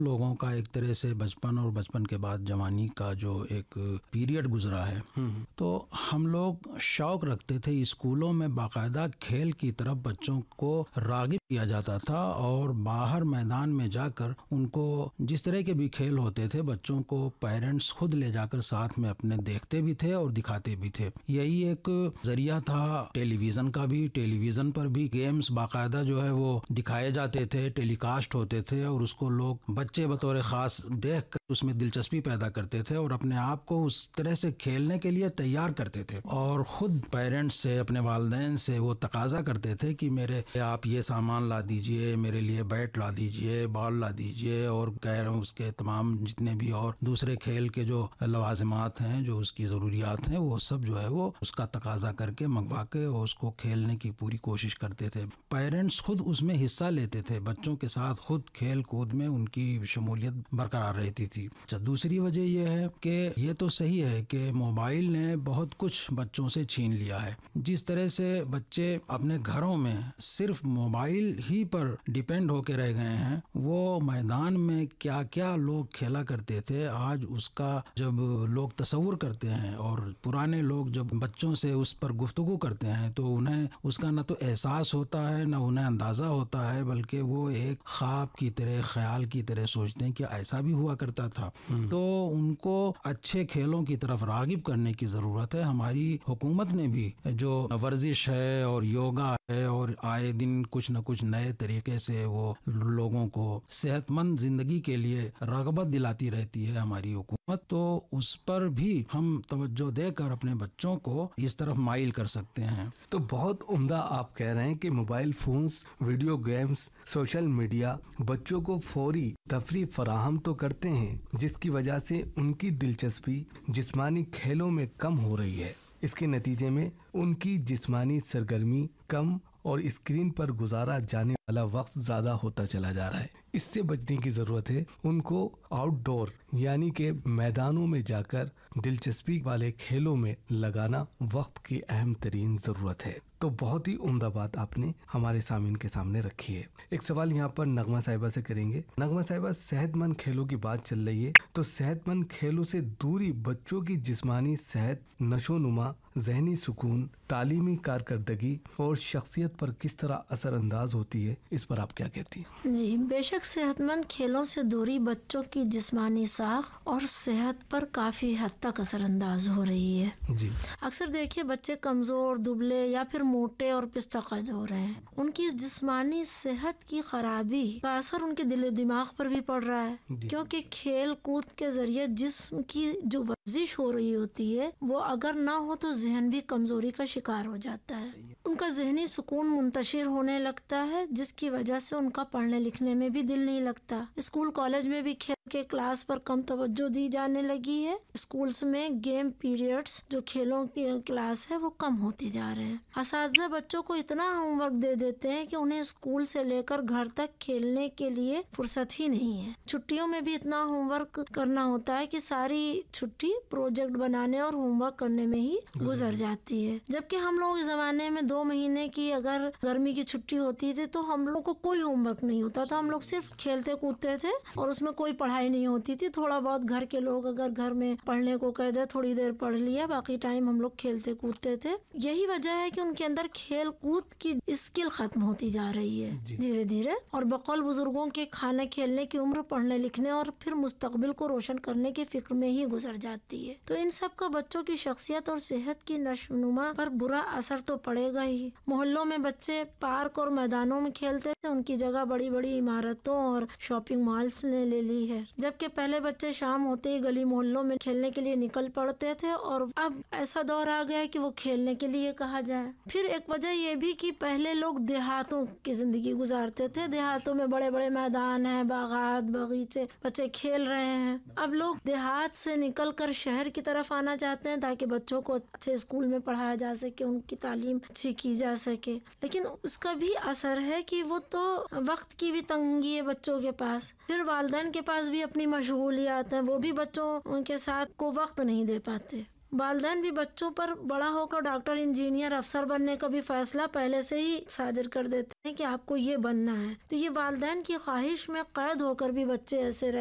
لوگوں کا ایک طرح سے بچپن اور بچپن کے بعد جوانی کا جو ایک پیریڈ گزرا ہے، تو ہم لوگ شوق رکھتے تھے اسکولوں میں باقاعدہ کھیل کی طرف بچوں کو راغب کیا جاتا تھا، اور باہر میدان میں جا کر ان کو جس طرح کے بھی کھیل ہوتے تھے بچوں کو پیرنٹس خود لے جا کر ساتھ میں اپنے دیکھتے بھی تھے اور دکھاتے بھی تھے۔ یہی ایک ذریعہ تھا ٹیلی ویژن کا بھی، ٹیلی ویژن پر بھی گیمز باقاعدہ جو ہے وہ دکھائے جاتے تھے، ٹیلی کاسٹ ہوتے تھے، اور اس کو لوگ بچے بطور خاص دیکھ کر اس میں دلچسپی پیدا کرتے تھے اور اپنے آپ کو اس طرح سے کھیلنے کے لیے تیار کرتے تھے، اور خود پیرنٹس سے، اپنے والدین سے وہ تقاضا کرتے تھے کہ میرے آپ یہ سامان لا دیجئے، میرے لیے بیٹ لا دیجئے، بال لا دیجئے، اور غیر اس کے تمام جتنے بھی اور دوسرے کھیل کے جو لوازمات ہیں، جو اس کی ضروریات ہیں، وہ سب جو ہے وہ اس کا تقاضا کر کے منگوا کے اور اس کو کھیلنے کی پوری کوشش کرتے تھے۔ پیرنٹس خود اس میں حصہ لیتے تھے، بچوں کے ساتھ خود کھیل کود میں ان کی شمولیت برقرار رہتی تھی۔ دوسری وجہ یہ ہے کہ یہ تو صحیح ہے کہ موبائل نے بہت کچھ بچوں سے چھین لیا ہے۔ جس طرح سے بچے اپنے گھروں میں صرف موبائل ہی پر ڈیپینڈ ہو کے رہ گئے ہیں، وہ میدان میں کیا کیا لوگ کھیلا کرتے تھے آج اس کا جب لوگ تصور کرتے ہیں، اور پرانے لوگ جب بچوں سے اس پر گفتگو کرتے ہیں تو انہیں اس کا نہ تو احساس ہوتا ہے، نہ انہیں اندازہ ہوتا ہے، بلکہ وہ ایک خواب کی طرح، خیال کی طرح سوچتے ہیں کہ ایسا بھی ہوا کرتا تھا۔ تو ان کو اچھے کھیلوں کی طرف راغب کرنے کی ضرورت ہے۔ ہماری حکومت نے بھی جو ورزش ہے اور یوگا ہے، اور آئے دن کچھ نہ کچھ نئے طریقے سے وہ لوگوں کو صحت مند زندگی کے لیے رغبت دلاتی رہتی ہے ہماری حکومت، تو اس پر بھی ہم توجہ دے کر اپنے بچوں کو اس طرف مائل کر سکتے ہیں۔ تو بہت عمدہ آپ کہہ رہے ہیں کہ mobile phones, video games, social media بچوں کو فوری تفریح فراہم تو کرتے ہیں، جس کی وجہ سے ان کی دلچسپی جسمانی کھیلوں میں کم ہو رہی ہے۔ اس کے نتیجے میں ان کی جسمانی سرگرمی کم اور اسکرین پر گزارا جانے والا وقت زیادہ ہوتا چلا جا رہا ہے۔ اس سے بچنے کی ضرورت ہے۔ ان کو آؤٹ ڈور یعنی کہ میدانوں میں جا کر دلچسپی والے کھیلوں میں لگانا وقت کی اہم ترین ضرورت ہے۔ تو بہت ہی عمدہ بات آپ نے ہمارے سامعین کے سامنے رکھی ہے۔ ایک سوال یہاں پر نغمہ صاحبہ سے کریں گے۔ نغمہ صاحبہ، صحت مند کھیلوں کی بات چل رہی ہے، تو صحت مند کھیلوں سے دوری بچوں کی جسمانی صحت، نشو و نما، ذہنی سکون، تعلیمی کارکردگی اور شخصیت پر کس طرح اثر انداز ہوتی ہے، اس پر آپ کیا کہتی ہیں؟ جی بے شک، صحت مند کھیلوں سے دوری بچوں کی جسمانی ساخت اور صحت پر کافی حد تک اثر انداز ہو رہی ہے۔ جی، اکثر دیکھیے بچے کمزور، دبلے یا پھر موٹے اور پستہ قد ہو رہے ہیں۔ ان کی جسمانی صحت کی خرابی کا اثر ان کے دل و دماغ پر بھی پڑ رہا ہے، کیونکہ کھیل کود کے ذریعے جسم کی جو ورزش ہو رہی ہوتی ہے وہ اگر نہ ہو تو ذہن بھی کمزوری کا شکار ہو جاتا ہے۔ ان کا ذہنی سکون منتشر ہونے لگتا ہے، جس کی وجہ سے ان کا پڑھنے لکھنے میں بھی دل نہیں لگتا۔ اسکول کالج میں بھی کھیل کے کلاس پر کم توجہ دی جانے لگی ہے۔ اسکولز میں گیم پیریڈز، جو کھیلوں کی کلاس ہے، وہ کم ہوتی جا رہے ہیں۔ اساتذہ بچوں کو اتنا ہوم ورک دے دیتے ہیں کہ انہیں اسکول سے لے کر گھر تک کھیلنے کے لیے فرصت ہی نہیں ہے۔ چھٹیوں میں بھی اتنا ہوم ورک کرنا ہوتا ہے کہ ساری چھٹی پروجیکٹ بنانے اور ہوم ورک کرنے میں ہی گزر جاتی ہے، جبکہ ہم لوگ اس زمانے میں 2 مہینے کی اگر گرمی کی چھٹی ہوتی تھی تو ہم لوگ کو کوئی ہوم ورک نہیں ہوتا تھا، ہم لوگ صرف کھیلتے کودتے تھے اور اس میں کوئی پڑھائی نہیں ہوتی تھی۔ تھوڑا بہت گھر کے لوگ اگر گھر میں پڑھنے کو کہہ دے تھوڑی دیر پڑھ لیا، باقی ٹائم ہم لوگ کھیلتے کودتے تھے۔ یہی وجہ ہے کہ ان کے اندر کھیل کود کی اسکل ختم ہوتی جا رہی ہے دھیرے دھیرے، اور بقول بزرگوں کے کھانے کھیلنے کی عمر پڑھنے لکھنے اور پھر مستقبل کو روشن کرنے کی فکر میں ہی گزر جاتی ہے۔ تو ان سب کا بچوں کی شخصیت اور صحت کی نشو و نما پر برا اثر تو پڑے گا ہی۔ محلوں میں بچے پارک اور میدانوں میں کھیلتے تھے، ان کی جگہ بڑی بڑی عمارتوں اور شاپنگ مالز نے لے لی ہے، جبکہ پہلے بچے شام ہوتے ہی گلی محلوں میں کھیلنے کے لیے نکل پڑتے تھے، اور اب ایسا دور آ گیا ہے کہ وہ کھیلنے کے لیے کہا جائے۔ پھر ایک وجہ یہ بھی کہ پہلے لوگ دیہاتوں کی زندگی گزارتے تھے، دیہاتوں میں بڑے بڑے میدان ہیں، باغات، باغیچے، بچے کھیل رہے ہیں۔ اب لوگ دیہات سے نکل کر شہر کی طرف آنا چاہتے ہیں تاکہ بچوں کو اچھے اسکول میں پڑھایا جا سکے، ان کی تعلیم اچھی کی جا سکے، لیکن اس کا بھی اثر ہے کہ وہ تو وقت کی بھی تنگی ہے بچوں کے پاس، پھر والدین کے پاس بھی اپنی مشغولیات ہیں، وہ بھی بچوں کے ساتھ کو وقت نہیں دے پاتے۔ والدین بھی بچوں پر بڑا ہو کر ڈاکٹر، انجینئر، افسر بننے کا بھی فیصلہ پہلے سے ہی صادر کر دیتے ہیں کہ آپ کو یہ بننا ہے، تو یہ والدین کی خواہش میں قید ہو کر بھی بچے ایسے